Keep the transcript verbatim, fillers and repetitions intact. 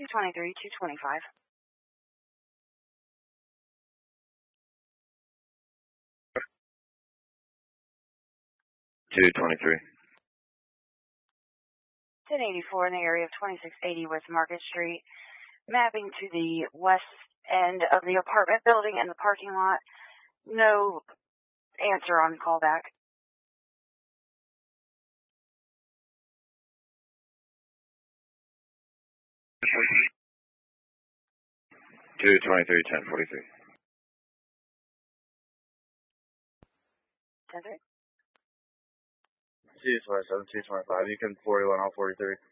two twenty-three, two twenty-five. two twenty-three. ten eighty-four in the area of twenty-six eighty West Market Street, mapping to the west end of the apartment building and the parking lot. No answer on callback. two twenty-three, ten forty-three. ten three. two twenty-seven, two twenty-five. You can forty-one, all forty-three.